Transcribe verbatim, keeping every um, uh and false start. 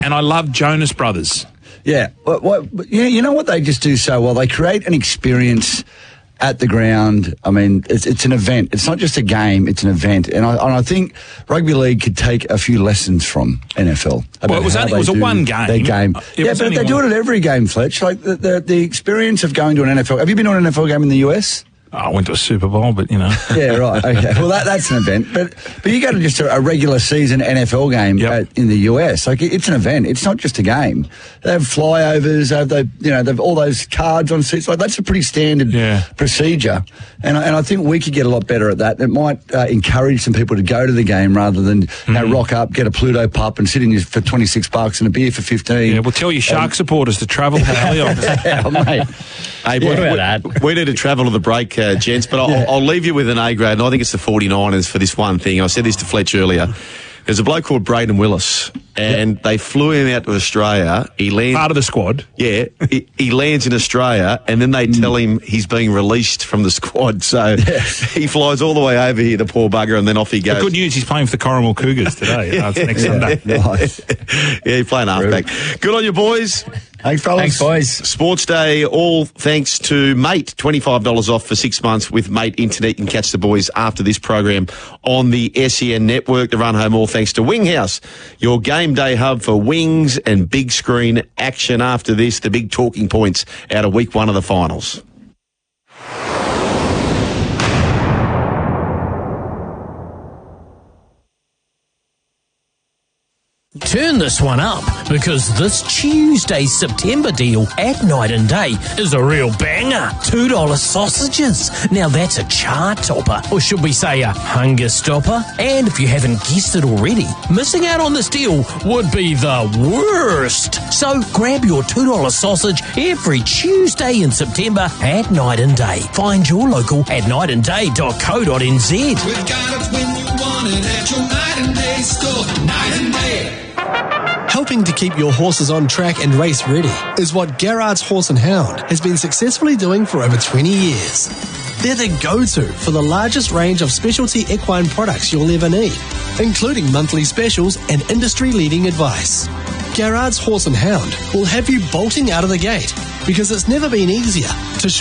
And I love Jonas Brothers. Yeah. What, what, yeah, you know what they just do so well? They create an experience at the ground. I mean, it's, it's an event. It's not just a game, it's an event. And I, and I think rugby league could take a few lessons from N F L. Well, it was only, it was a one game. Their game. It yeah, but they one. do it at every game, Fletch. Like the, the, the experience of going to an N F L. Have you been to an N F L game in the U S? Oh, I went to a Super Bowl, but, you know. Yeah, right. Okay. Well, that, that's an event. But but you go to just a, a regular season N F L game yep. at, in the U S. Like, it's an event. It's not just a game. They have flyovers. They have, they, you know, they have all those cards on seats. Like, that's a pretty standard yeah. procedure. And, and I think we could get a lot better at that. It might uh, encourage some people to go to the game rather than mm-hmm. you know, rock up, get a Pluto pup and sit in for twenty-six bucks and a beer for fifteen. Yeah, we'll tell your Shark um, supporters to travel. yeah, mate. Hey, yeah, what about that? We need to travel to the break, uh, gents, but I'll, yeah. I'll leave you with an A grade, and I think it's the forty-niners for this one thing. I said this to Fletch earlier. There's a bloke called Braden Willis, and yep. they flew him out to Australia. He lands part of the squad. Yeah, he, he lands in Australia, and then they mm. tell him he's being released from the squad. So yes. he flies all the way over here, the poor bugger, and then off he goes. The good news, he's playing for the Corrimal Cougars today. yeah. uh, it's next yeah. Sunday. Nice. Yeah, he's playing halfback. Good on you, boys. Thanks, fellas. Thanks, boys. Sports Day, all thanks to Mate. twenty-five dollars off for six months with Mate Internet. You can catch the boys after this program on the S E N network. The run home, all thanks to Wing House, your game day hub for wings and big screen action. After this, the big talking points out of week one of the finals. Turn this one up, because this Tuesday's September deal at Night and Day is a real banger. two dollar sausages. Now that's a chart topper, or should we say a hunger stopper? And if you haven't guessed it already, missing out on this deal would be the worst. So grab your two dollar sausage every Tuesday in September at Night and Day. Find your local at night and day dot co dot n z. We've got it when you want it at your Night and Day store. Night and Day. Helping to keep your horses on track and race ready is what Garrard's Horse and Hound has been successfully doing for over twenty years. They're the go-to for the largest range of specialty equine products you'll ever need, including monthly specials and industry-leading advice. Garrard's Horse and Hound will have you bolting out of the gate, because it's never been easier to